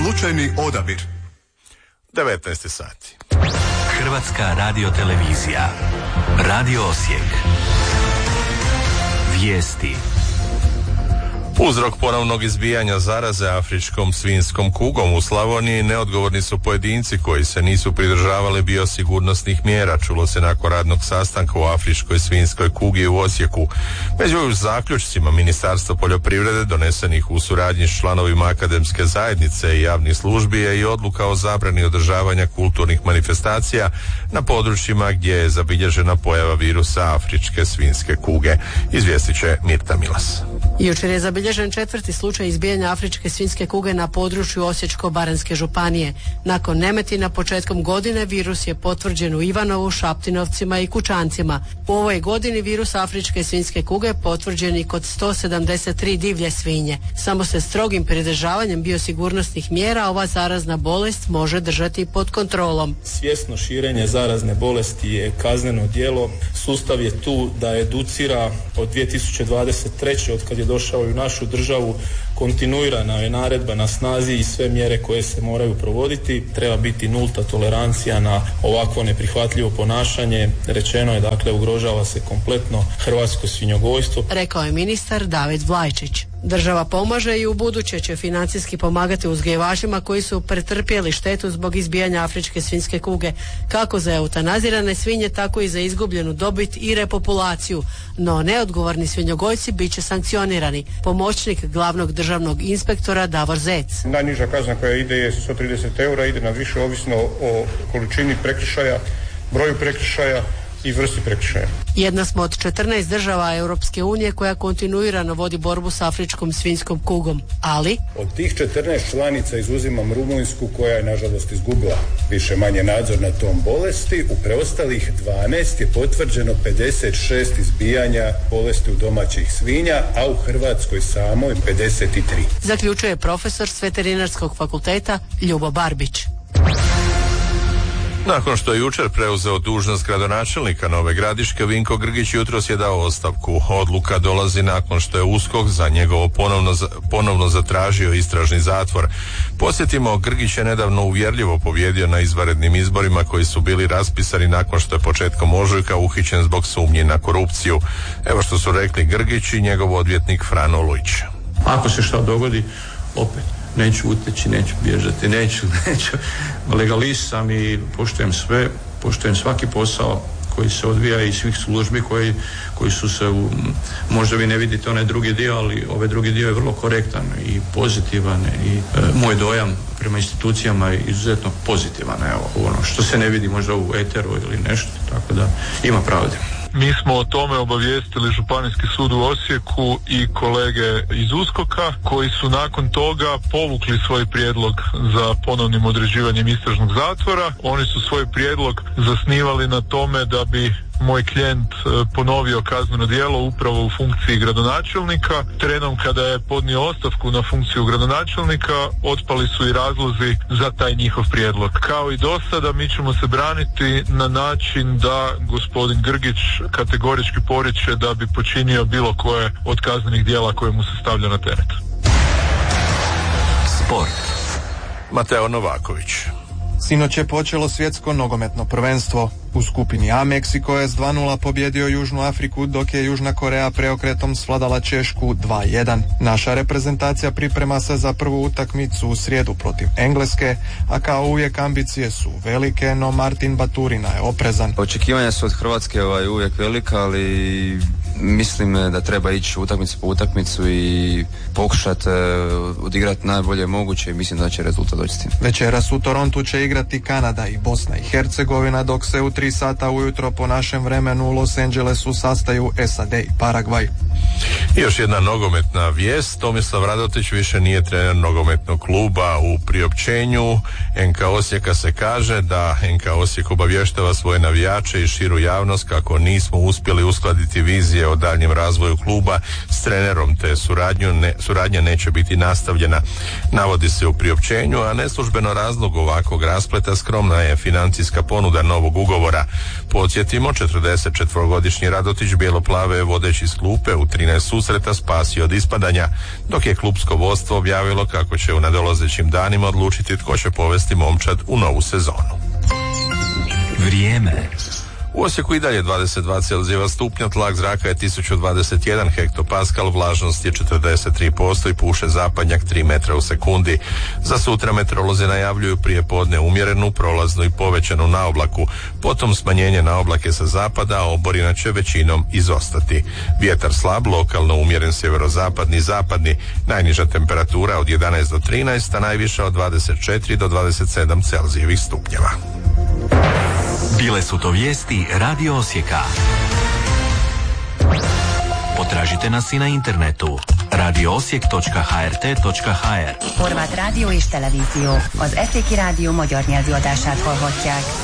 Slučajni odabir. 19 sati. Hrvatska radiotelevizija. Radio Osijek. Vijesti. Uzrok ponovnog izbijanja zaraze afričkom svinjskom kugom u Slavoniji neodgovorni su pojedinci koji se nisu pridržavali biosigurnosnih mjera, čulo se nakon radnog sastanka u afričkoj svinjskoj kugi u Osijeku. Među zaključcima Ministarstva poljoprivrede donesenih u suradnji s članovima akademske zajednice i javnih službi je i odluka o zabrani održavanja kulturnih manifestacija na područjima gdje je zabilježena pojava virusa afričke svinjske kuge. Izvijestit će Mirta Milas. Jučer je zabilježen 4. slučaj izbijanja afričke svinjske kuge na području Osječko-baranjske županije. Nakon Nemetina početkom godine virus je potvrđen u Ivanovu, Šaptinovcima i Kučancima. U ovoj godini virus afričke svinjske kuge potvrđen i kod 173 divlje svinje. Samo se strogim pridržavanjem biosigurnosnih mjera ova zarazna bolest može držati pod kontrolom. Svjesno širenje zarazne bolesti je kazneno djelo. Sustav je tu da educira od 2023. od kad je došao i u našu državu. Kontinuirana je naredba na snazi i sve mjere koje se moraju provoditi. Treba biti nulta tolerancija na ovakvo neprihvatljivo ponašanje. Rečeno je, dakle, ugrožava se kompletno hrvatsko svinjogojstvo. Rekao je ministar David Vlajčić. Država pomaže i u buduće će financijski pomagati uzgajivačima koji su pretrpjeli štetu zbog izbijanja afričke svinjske kuge, kako za eutanazirane svinje, tako i za izgubljenu dobit i repopulaciju. No neodgovorni svinjogojci bit će sankcionirani. Pomoćnik glavnog državnog inspektora Davor Zec. Najniža kazna koja ide je 130 eura, ide na više ovisno o količini prekršaja, broju prekršaja i vrsti prekršaja. Jedna smo od 14 država Europske unije koja kontinuirano vodi borbu s afričkom svinjskom kugom, ali od tih 14 članica izuzimam Rumunjsku koja je nažalost izgubila više manje nadzor nad tom bolesti. U preostalih 12 je potvrđeno 56 izbijanja bolesti u domaćih svinja, a u Hrvatskoj samoj 53. Zaključuje profesor s Veterinarskog fakulteta Ljubo Barbić. Nakon što je jučer preuzeo dužnost gradonačelnika Nove Gradiške, Vinko Grgić jutros je dao ostavku. Odluka dolazi nakon što je USKOK za njegovo ponovno zatražio istražni zatvor. Podsjetimo, Grgić je nedavno uvjerljivo pobijedio na izvanrednim izborima koji su bili raspisani nakon što je početkom ožujka uhićen zbog sumnji na korupciju. Evo što su rekli Grgić i njegov odvjetnik Frano Lujić. Ako se što dogodi, opet neću uteći, neću bježati, neću. Legalist sam i poštujem svaki posao koji se odvija i svih službi koji su se možda vi ne vidite onaj drugi dio, ali ovaj drugi dio je vrlo korektan i pozitivan i moj dojam prema institucijama je izuzetno pozitivan. Evo, ono što se ne vidi možda u eteru ili nešto, tako da ima pravde. Mi smo o tome obavijestili Županijski sud u Osijeku i kolege iz USKOK-a koji su nakon toga povukli svoj prijedlog za ponovnim određivanjem istražnog zatvora. Oni su svoj prijedlog zasnivali na tome da bi moj klijent ponovio kazneno djelo upravo u funkciji gradonačelnika. Trenom kada je podnio ostavku na funkciju gradonačelnika, otpali su i razlozi za taj njihov prijedlog. Kao i do sada, mi ćemo se braniti na način da gospodin Grgić kategorički poriče da bi počinio bilo koje od kaznenih djela koje mu se stavlja na teret. Sport. Mateo Novaković. Sinoć je počelo svjetsko nogometno prvenstvo. U skupini A Meksiko je s 2:0 pobjedio Južnu Afriku, dok je Južna Koreja preokretom svladala Češku 2:1. Naša reprezentacija priprema se za prvu utakmicu u srijedu protiv Engleske, a kao uvijek ambicije su velike, no Martin Baturina je oprezan. Očekivanja su od Hrvatske uvijek velika, ali mislim da treba ići utakmicu po utakmicu i pokušati odigrati najbolje moguće i mislim da će rezultat doći s tim. Večeras u Torontu će igrati Kanada i Bosna i Hercegovina, dok se u 3 sata ujutro po našem vremenu u Los Angelesu sastaju SAD i Paragvaj. I još jedna nogometna vijest. Tomislav Radotić više nije trener nogometnog kluba. U priopćenju NK Osijeka se kaže da NK Osijek obavještava svoje navijače i širu javnost kako nismo uspjeli uskladiti vizije odluke o daljnjem razvoju kluba s trenerom, te suradnja neće biti nastavljena. Navodi se u priopćenju, a neslužbeno razlog ovakvog raspleta skromna je financijska ponuda novog ugovora. Podsjetimo, 44-godišnji Radotić bijeloplave je vodeći iz klupe u 13 susreta spasio od ispadanja, dok je klupsko vodstvo objavilo kako će u nadolazećim danima odlučiti tko će povesti momčad u novu sezonu. Vrijeme. U Osijeku i dalje 22 Celzijeva stupnja, tlak zraka je 1021 hektopaskal, vlažnost je 43% i puše zapadnjak 3 metra u sekundi. Za sutra meteorolozi najavljuju prije podne umjerenu, prolaznu i povećanu naoblaku, potom smanjenje naoblake sa zapada, a oborina će većinom izostati. Vjetar slab, lokalno umjeren sjeverozapadni, zapadni, najniža temperatura od 11 do 13, a najviša od 24 do 27 Celzijevih stupnjeva. Bile su to vijesti Radio Osijeka. Potražite nas i na internetu radioosijek.hrt.hr. Horvát rádió és televízió. Az Eszéki Rádió magyar nyelvű adását hallhatják.